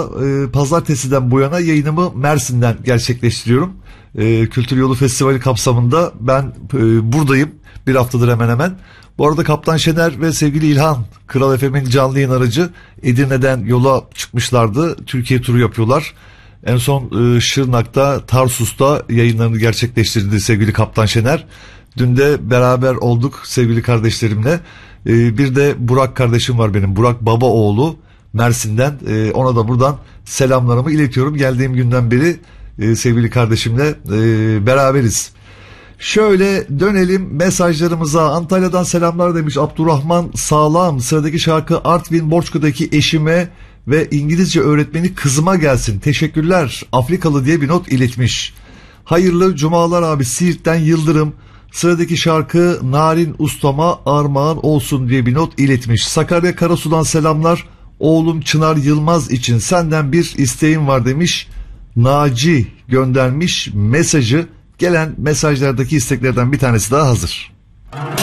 Pazartesiden bu yana yayınımı Mersin'den gerçekleştiriyorum. Kültür Yolu Festivali kapsamında ben buradayım. Bir haftadır hemen hemen. Bu arada Kaptan Şener ve sevgili İlhan, Kral FM'in canlı yayın aracı, Edirne'den yola çıkmışlardı. Türkiye turu yapıyorlar. En son Şırnak'ta, Tarsus'ta yayınlarını gerçekleştirdi sevgili Kaptan Şener. Dün de beraber olduk sevgili kardeşlerimle. Bir de Burak kardeşim var benim. Burak Babaoğlu Mersin'den. Ona da buradan selamlarımı iletiyorum. Geldiğim günden beri sevgili kardeşimle beraberiz. Şöyle dönelim mesajlarımıza. Antalya'dan selamlar demiş Abdurrahman Sağlam. Sıradaki şarkı Artvin Borçka'daki eşime ve İngilizce öğretmeni kızıma gelsin. Teşekkürler. Afrikalı diye bir not iletmiş. Hayırlı cumalar abi, Siirt'ten Yıldırım. Sıradaki şarkı Narin Ustama armağan olsun diye bir not iletmiş. Sakarya Karasu'dan selamlar. Oğlum Çınar Yılmaz için senden bir isteğim var demiş. Naci göndermiş mesajı. Gelen mesajlardaki isteklerden bir tanesi daha hazır.